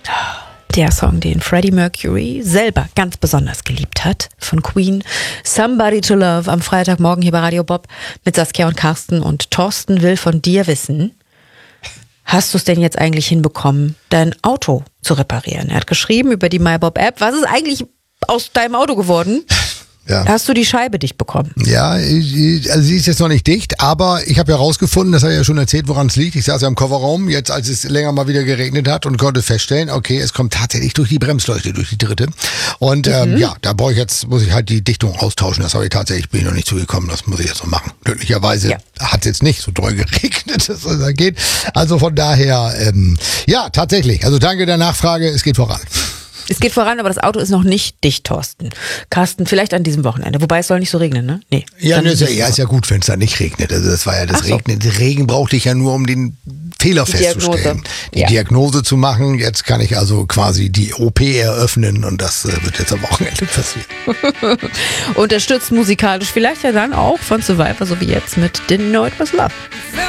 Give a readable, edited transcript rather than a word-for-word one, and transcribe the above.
Der Song, den Freddie Mercury selber ganz besonders geliebt hat, von Queen, Somebody to Love, am Freitagmorgen hier bei Radio Bob mit Saskia und Carsten. Und Thorsten will von dir wissen, hast du es denn jetzt eigentlich hinbekommen, dein Auto zu reparieren? Er hat geschrieben über die MyBob-App, was ist eigentlich aus deinem Auto geworden? Ja. Hast du die Scheibe dicht bekommen? Ja, also sie ist jetzt noch nicht dicht, aber ich habe ja rausgefunden, das habe ich ja schon erzählt, woran es liegt. Ich saß ja im Kofferraum, jetzt als es länger mal wieder geregnet hat und konnte feststellen, okay, es kommt tatsächlich durch die Bremsleuchte, durch die dritte. Und ja, da muss ich halt die Dichtung austauschen. Das habe ich tatsächlich, bin ich noch nicht zugekommen, das muss ich jetzt noch machen. Glücklicherweise hat es jetzt nicht so doll geregnet, dass es da geht. Also von daher, ja, tatsächlich. Also danke der Nachfrage, es geht voran. Es geht voran, aber das Auto ist noch nicht dicht, Thorsten. Carsten, vielleicht an diesem Wochenende. Wobei es soll nicht so regnen, ne? Nee. Ja, ist ja gut, wenn es da nicht regnet. Also das war ja das Regnen. Der Regen brauchte ich ja nur, um den Fehler festzustellen. Die Diagnose zu machen. Jetzt kann ich also quasi die OP eröffnen und das wird jetzt am Wochenende passieren. Unterstützt musikalisch vielleicht ja dann auch von Survivor, so wie jetzt mit Didn't Know It Was Love.